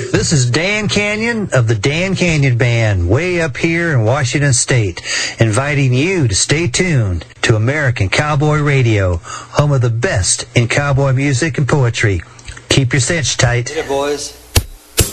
This is Dan Canyon of the Dan Canyon Band, way up here in Washington State, inviting you to stay tuned to American Cowboy Radio, home of the best in cowboy music and poetry. Keep your cinch tight. Hey, boys.